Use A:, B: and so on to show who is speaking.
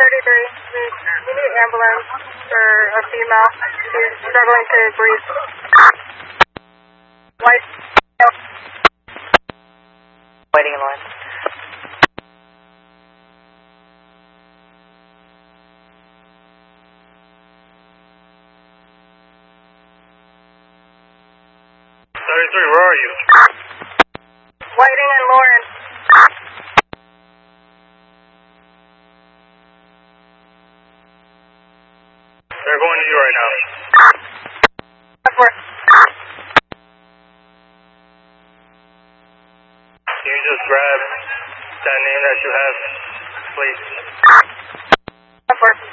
A: 43. We need ambulance for a female. She's struggling to breathe. White.
B: Waiting in line.
C: Where are you?
A: Whiting and Lauren.
C: They're going to you right now. Can you just grab that name that you have, please?